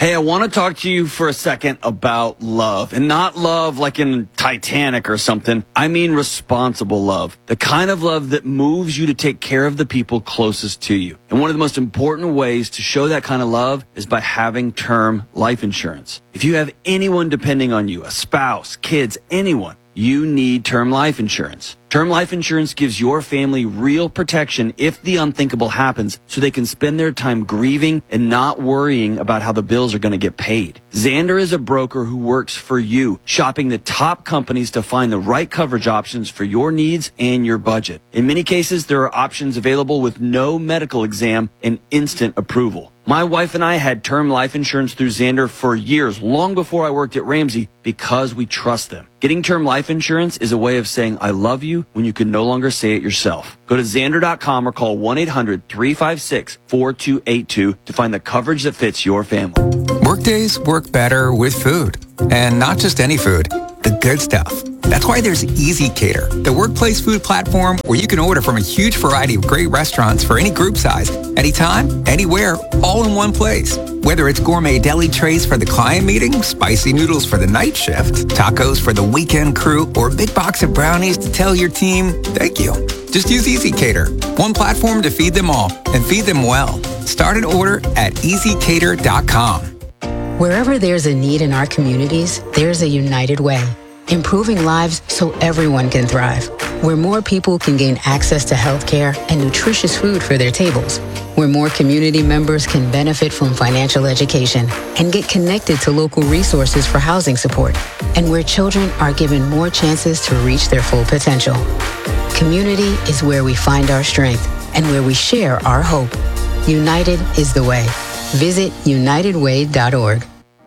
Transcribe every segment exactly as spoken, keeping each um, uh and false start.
Hey, I want to talk to you for a second about love, and not love like in Titanic or something. I mean responsible love, the kind of love that moves you to take care of the people closest to you. And one of the most important ways to show that kind of love is by having term life insurance. If you have anyone depending on you, a spouse, kids, anyone, you need term life insurance. Term life insurance gives your family real protection if the unthinkable happens, so they can spend their time grieving and not worrying about how the bills are going to get paid. Xander is a broker who works for you, shopping the top companies to find the right coverage options for your needs and your budget. In many cases, there are options available with no medical exam and instant approval. My wife and I had term life insurance through Xander for years, long before I worked at Ramsey, because we trust them. Getting term life insurance is a way of saying I love you when you can no longer say it yourself. Go to Xander dot com or call one eight hundred three five six four two eight two to find the coverage that fits your family. Workdays work better with food. And not just any food, the good stuff. That's why there's ezCater, the workplace food platform where you can order from a huge variety of great restaurants for any group size, anytime, anywhere, all in one place. Whether it's gourmet deli trays for the client meeting, spicy noodles for the night shift, tacos for the weekend crew, or a big box of brownies to tell your team, thank you. Just use ezCater, one platform to feed them all, and feed them well. Start an order at easy cater dot com. Wherever there's a need in our communities, there's a United Way. Improving lives so everyone can thrive. Where more people can gain access to health care and nutritious food for their tables. Where more community members can benefit from financial education and get connected to local resources for housing support. And where children are given more chances to reach their full potential. Community is where we find our strength and where we share our hope. United is the way. Visit united way dot org.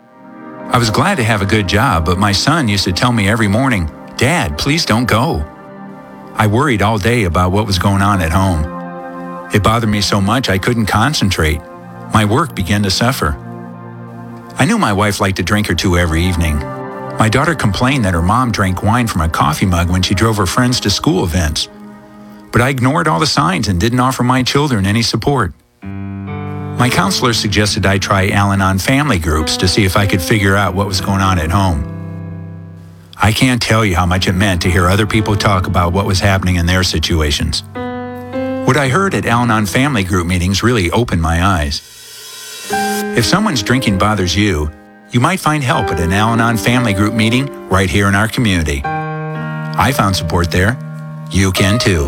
I was glad to have a good job, but my son used to tell me every morning, "Dad, please don't go." I worried all day about what was going on at home. It bothered me so much I couldn't concentrate. My work began to suffer. I knew my wife liked a drink or two every evening. My daughter complained that her mom drank wine from a coffee mug when she drove her friends to school events. But I ignored all the signs and didn't offer my children any support. My counselor suggested I try Al-Anon family groups to see if I could figure out what was going on at home. I can't tell you how much it meant to hear other people talk about what was happening in their situations. What I heard at Al-Anon family group meetings really opened my eyes. If someone's drinking bothers you, you might find help at an Al-Anon family group meeting right here in our community. I found support there. You can too.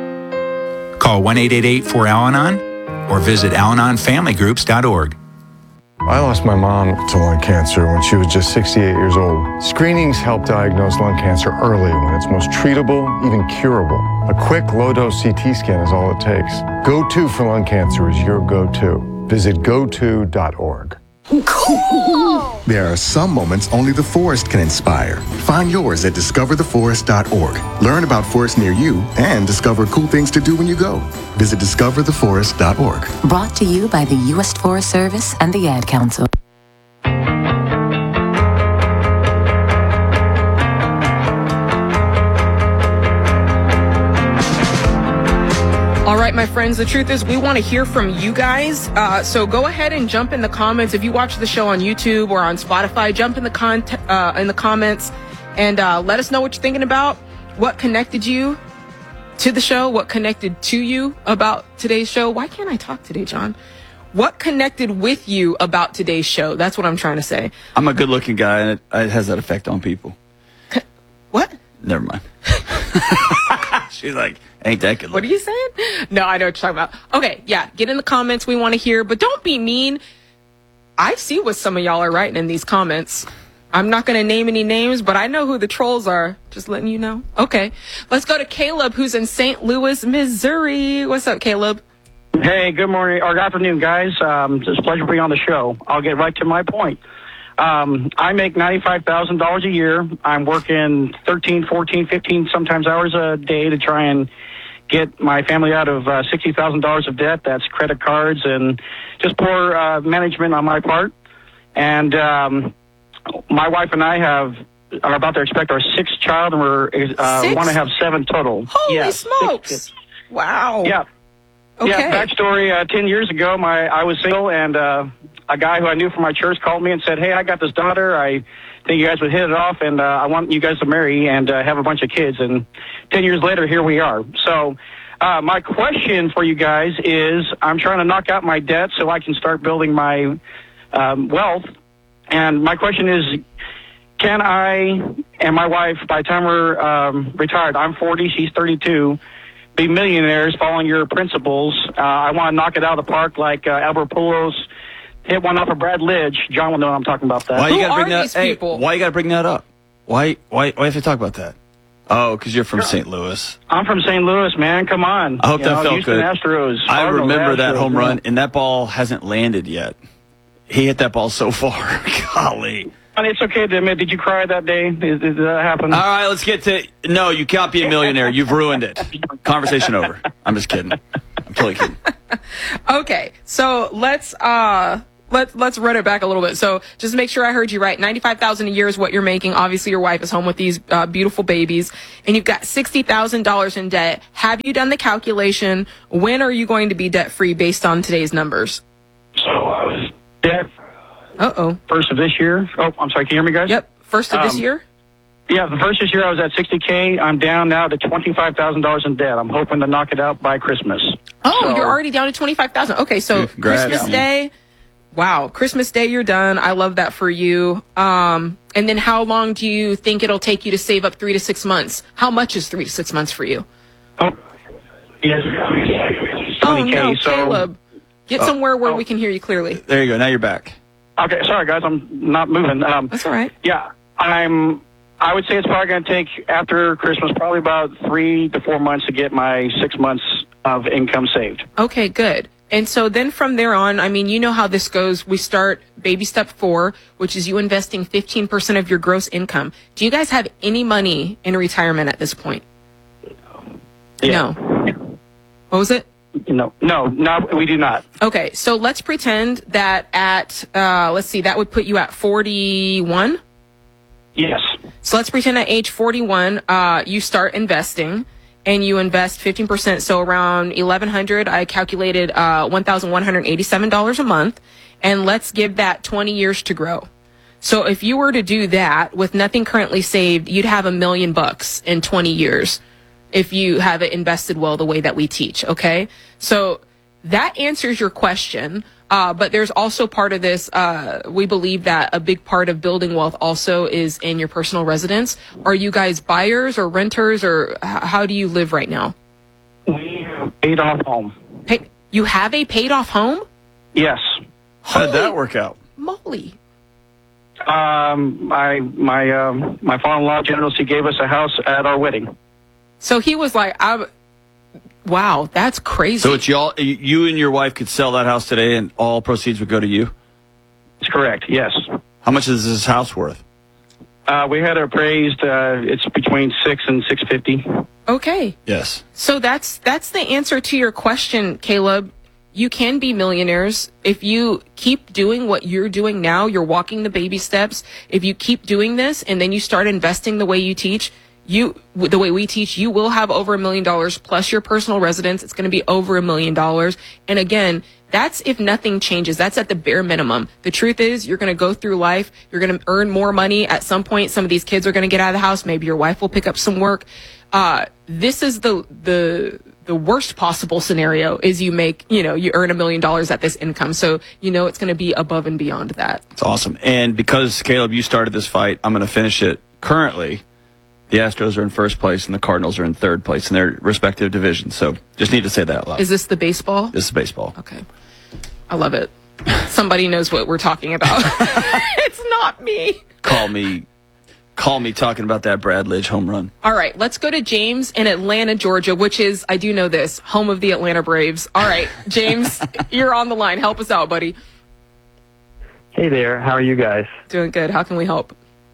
Call one eight eight eight four Al Anon or visit al anon family groups dot org. I lost my mom to lung cancer when she was just sixty-eight years old. Screenings help diagnose lung cancer early when it's most treatable, even curable. A quick low-dose C T scan is all it takes. Go-to for lung cancer is your go-to. Visit go to dot org. Cool! There are some moments only the forest can inspire. Find yours at discover the forest dot org. Learn about forests near you and discover cool things to do when you go. Visit discover the forest dot org. Brought to you by the U S Forest Service and the Ad Council. All right, my friends, the truth is we want to hear from you guys. Uh, so go ahead and jump in the comments. If you watch the show on YouTube or on Spotify, jump in the con- uh, in the comments and uh, let us know what you're thinking about, what connected you to the show, what connected to you about today's show. Why can't I talk today, John? What connected with you about today's show? That's what I'm trying to say. I'm a good-looking guy, and it, it has that effect on people. C- what? Never mind. She's like, ain't that good? What are you saying? No, I know what you're talking about. Okay, yeah, get in the comments. We want to hear, but don't be mean. I see what some of y'all are writing in these comments. I'm not going to name any names, but I know who the trolls are. Just letting you know. Okay, let's go to Caleb, who's in Saint Louis, Missouri. What's up, Caleb? Hey, good morning or good afternoon, guys. Um, it's a pleasure being on the show. I'll get right to my point. Um, I make ninety-five thousand dollars a year. I'm working thirteen, fourteen, fifteen, sometimes hours a day to try and get my family out of uh, sixty thousand dollars of debt. That's credit cards and just poor uh, management on my part. And um, my wife and I have are about to expect our sixth child, and we're uh, want to have seven total. Holy yeah, smokes! Six, wow. Yeah. Okay. Yeah, backstory, uh, ten years ago, my I was single, and uh, a guy who I knew from my church called me and said, hey, I got this daughter. I think you guys would hit it off, and uh, I want you guys to marry and uh, have a bunch of kids. And ten years later, here we are. So uh, my question for you guys is, I'm trying to knock out my debt so I can start building my um, wealth. And my question is, can I and my wife, by the time we're um, retired, I'm forty, she's thirty-two, be millionaires following your principles? Uh, I want to knock it out of the park like uh, Albert Pujols hit one off of Brad Lidge. John will know what I'm talking about that. Why you Who gotta bring are that, these hey, people? why you got to bring that up? Why, why, why have to talk about that? Oh, because you're from Saint Louis. I'm from Saint Louis, man. Come on. I hope You that know, felt Houston good. Astros. I Cardinals, remember that Astros, home yeah. run, and that ball hasn't landed yet. He hit that ball so far. Golly. And it's okay to admit, did you cry that day? Did, did that happen? All right, let's get to. No, you can't be a millionaire. You've ruined it. Conversation over. I'm just kidding. I'm totally kidding. Okay, so let's uh let's let's run it back a little bit. So just to make sure I heard you right, ninety-five thousand a year is what you're making. Obviously, your wife is home with these uh, beautiful babies, and you've got sixty thousand dollars in debt. Have you done the calculation? When are you going to be debt free based on today's numbers? So I was dead Uh oh. first of this year. Oh, I'm sorry. Can you hear me, guys? Yep. First of this Um, year. Yeah, the first this year I was at sixty K. I'm down now to twenty-five thousand dollars in debt. I'm hoping to knock it out by Christmas. Oh, So- you're already down to twenty-five thousand. Okay, so Congrats. Christmas Day. Wow, Christmas Day, you're done. I love that for you. Um, and then how long do you think it'll take you to save up three to six months? How much is three to six months for you? Oh, yes. Oh twenty K. no, so, Caleb, get somewhere where oh. we can hear you clearly. There you go. Now you're back. Okay, sorry guys, I'm not moving. Um, That's all right. Yeah, I'm. I would say it's probably going to take after Christmas, probably about three to four months to get my six months of income saved. Okay, good. And so then from there on, I mean, you know how this goes. We start baby step four, which is you investing fifteen percent of your gross income. Do you guys have any money in retirement at this point? Yeah. No. What was it? No, no, no, we do not. Okay, so let's pretend that at, uh, let's see, that would put you at forty-one. Yes. So let's pretend at age forty-one, uh, you start investing and you invest fifteen percent. So around eleven hundred, I calculated, uh, one thousand one hundred eighty-seven dollars a month. And let's give that twenty years to grow. So if you were to do that with nothing currently saved, you'd have a million bucks in twenty years. If you have it invested well the way that we teach, okay? So that answers your question. Uh, but there's also part of this, uh, we believe that a big part of building wealth also is in your personal residence. Are you guys buyers or renters, or h- how do you live right now? We have paid off home. Pay- you have a paid off home? Yes. How did that Holy work out? moly. Um, my my um, my father-in-law generously gave us a house at our wedding. So he was like, I, wow, that's crazy. So it's y'all. You and your wife could sell that house today, and all proceeds would go to you. That's correct. Yes. How much is this house worth? Uh, we had it appraised. Uh, it's between six and six fifty. Okay. Yes. So that's that's the answer to your question, Caleb. You can be millionaires if you keep doing what you're doing now. You're walking the baby steps. If you keep doing this and then you start investing the way you teach, you the way we teach, you will have over a million dollars plus your personal residence. It's going to be over a million dollars. And again, that's if nothing changes. That's at the bare minimum. The truth is, you're going to go through life. You're going to earn more money at some point. Some of these kids are going to get out of the house. Maybe your wife will pick up some work. Uh, this is the the the worst possible scenario is you make, you know, you earn a million dollars at this income. So, you know, it's going to be above and beyond that. It's awesome. And because, Caleb, you started this fight, I'm going to finish it. Currently, the Astros are in first place and the Cardinals are in third place in their respective divisions. So just need to say that out loud. Is this the baseball? This is baseball. Okay. I love it. Somebody knows what we're talking about. It's not me. Call me. Call me talking about that Brad Lidge home run. All right, let's go to James in Atlanta, Georgia, which is, I do know this, home of the Atlanta Braves. All right, James, you're on the line. Help us out, buddy. Hey there, how are you guys? Doing good. How can we help?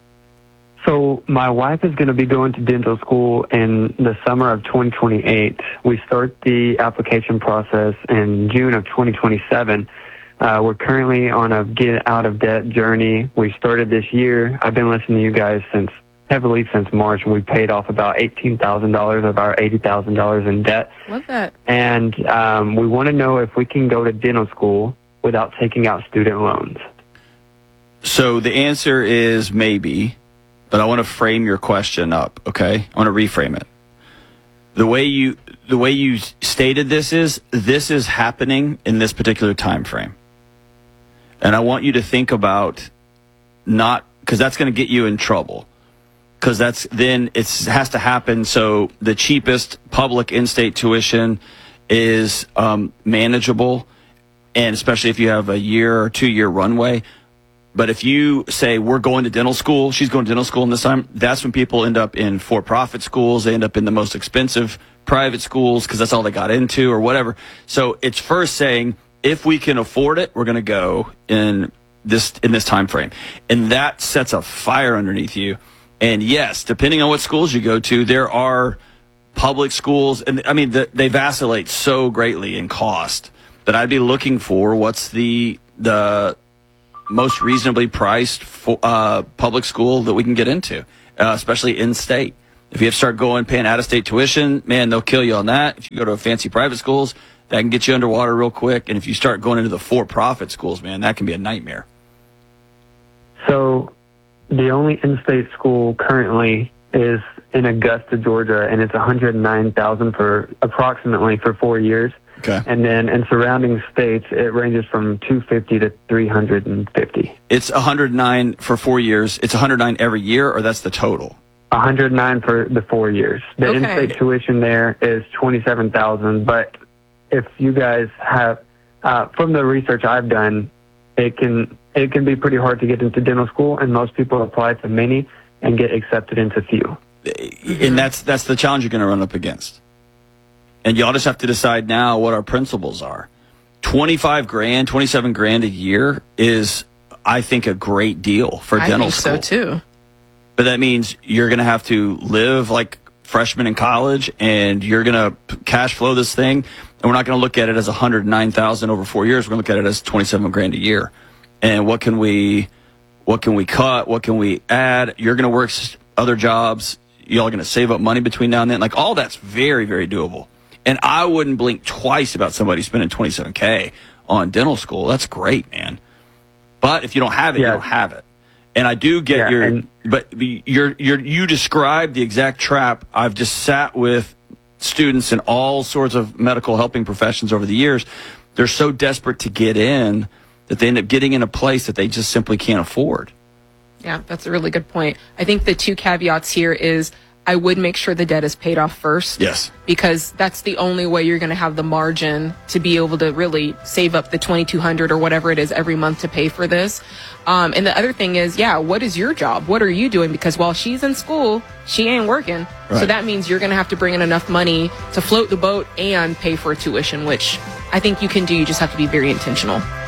So my wife is going to be going to dental school in the summer of twenty twenty-eight. We start the application process in June of twenty twenty-seven. Uh, we're currently on a get out of debt journey. We started this year. I've been listening to you guys since heavily since March, and we paid off about eighteen thousand dollars of our eighty thousand dollars in debt. Love that. And um, we want to know if we can go to dental school without taking out student loans. So the answer is maybe, but I want to frame your question up, okay? I want to reframe it. The way you the way you stated this is, this is happening in this particular time frame. And I want you to think about not, because that's going to get you in trouble. Because that's then it has to happen. So the cheapest public in-state tuition is um, manageable, and especially if you have a year or two-year runway. But if you say, we're going to dental school, she's going to dental school in this time, that's when people end up in for-profit schools. They end up in the most expensive private schools because that's all they got into or whatever. So it's first saying, if we can afford it, we're going to go in this in this time frame. And that sets a fire underneath you. And yes, depending on what schools you go to, there are public schools, and I mean, the, they vacillate so greatly in cost that I'd be looking for what's the the most reasonably priced for, uh, public school that we can get into, uh, especially in state. If you have to start going paying out-of-state tuition, man, they'll kill you on that. If you go to fancy private schools, that can get you underwater real quick. And if you start going into the for-profit schools, man, that can be a nightmare. So the only in-state school currently is in Augusta, Georgia, and it's one hundred nine thousand dollars for approximately for four years. Okay. And then in surrounding states, it ranges from two hundred fifty to three hundred fifty. It's one hundred nine for four years. It's one hundred nine every year, or that's the total? one hundred nine for the four years. The Okay. in-state tuition there is twenty-seven thousand dollars. But if you guys have, uh, from the research I've done, it can it can be pretty hard to get into dental school, and most people apply to many and get accepted into few. And that's that's the challenge you're going to run up against. And y'all just have to decide now what our principles are. twenty-five grand, twenty-seven grand a year is, I think, a great deal for I dental think school. so too. But that means you're going to have to live like freshmen in college, and you're going to cash flow this thing. And we're not going to look at it as one hundred nine thousand over four years. We're going to look at it as twenty-seven grand a year. And what can we, what can we cut? What can we add? You're going to work s- other jobs. Y'all are going to save up money between now and then. Like, all that's very, very doable. And I wouldn't blink twice about somebody spending twenty-seven K on dental school. That's great, man. But if you don't have it, Yeah. you don't have it. And I do get Yeah, your, and- but you're, you're, you described the exact trap. I've just sat with students in all sorts of medical helping professions over the years. They're so desperate to get in that they end up getting in a place that they just simply can't afford. Yeah, that's a really good point. I think the two caveats here is I would make sure the debt is paid off first. Yes. Because that's the only way you're going to have the margin to be able to really save up the twenty-two hundred dollars or whatever it is every month to pay for this. Um, and the other thing is, yeah, what is your job? What are you doing? Because while she's in school, she ain't working. Right. So that means you're going to have to bring in enough money to float the boat and pay for tuition, which I think you can do. You just have to be very intentional.